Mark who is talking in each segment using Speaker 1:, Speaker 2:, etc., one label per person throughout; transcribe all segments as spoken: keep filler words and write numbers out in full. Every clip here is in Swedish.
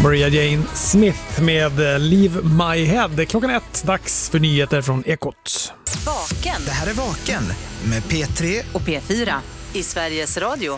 Speaker 1: Maria Jane Smith med Leave My Head. Klockan ett, dags för nyheter från Ekot.
Speaker 2: Vaken.
Speaker 3: Det här är Vaken med P tre
Speaker 2: och P fyra i Sveriges Radio.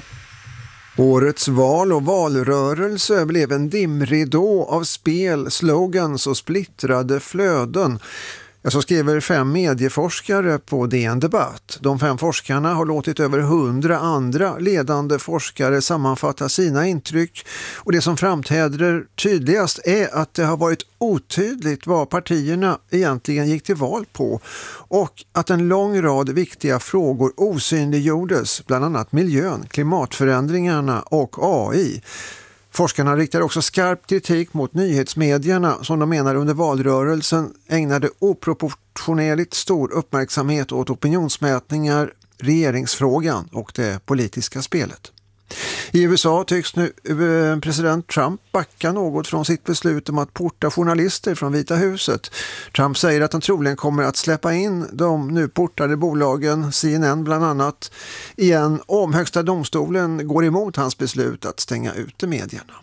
Speaker 4: Årets val och valrörelse blev en dimridå av spel, slogans och splittrade flöden. Ja, så skriver fem medieforskare på D N Debatt. De fem forskarna har låtit över hundra andra ledande forskare sammanfatta sina intryck. Och det som framträder tydligast är att det har varit otydligt vad partierna egentligen gick till val på. Och att en lång rad viktiga frågor osynliggjordes, bland annat miljön, klimatförändringarna och A I. Forskarna riktar också skarp kritik mot nyhetsmedierna som de menar under valrörelsen ägnade oproportionerligt stor uppmärksamhet åt opinionsmätningar, regeringsfrågan och det politiska spelet. I U S A tycks nu president Trump backa något från sitt beslut om att porta journalister från Vita huset. Trump säger att han troligen kommer att släppa in de nu portade bolagen, C N N bland annat, igen om högsta domstolen går emot hans beslut att stänga ute medierna.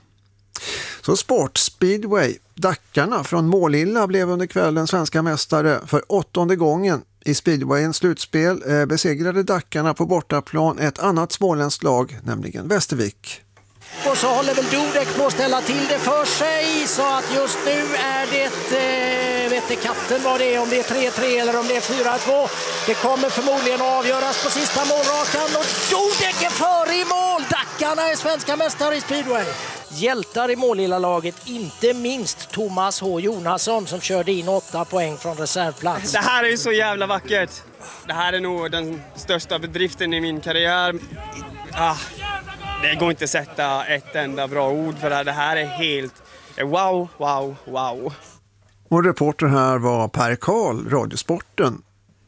Speaker 4: Så sport, speedway. Dackarna från Målilla blev under kvällen svenska mästare för åttonde gången. I speedwayens slutspel eh, besegrade Dackarna på bortaplan ett annat småländskt lag, nämligen Västervik.
Speaker 5: Och så håller väl Dudek på att ställa till det för sig, så att just nu är det, eh, vet inte katten vad det är, om det är tre tre eller om det är fyra två. Det kommer förmodligen att avgöras på sista målrakan och Dudek är före i mål. Dackarna är svenska mästare i speedway. Hjältar i Målilla-laget, inte minst Thomas H. Jonasson som körde in åtta poäng från reservplats.
Speaker 6: Det här är ju så jävla vackert. Det här är nog den största bedriften i min karriär. Ah, det går inte att sätta ett enda bra ord för det här. Det här är helt wow, wow, wow.
Speaker 4: Och reporter här var Per Karl, Radiosporten.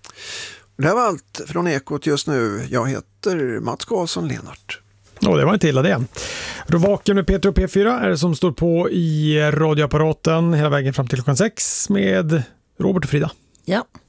Speaker 4: Det här var allt från Ekot just nu. Jag heter Mats Karlsson Lenart.
Speaker 1: Ja, det var inte illa det. Vaken med P tre och P fyra är det som står på i radioapparaten hela vägen fram till klockan sex med Robert och Frida.
Speaker 7: Ja.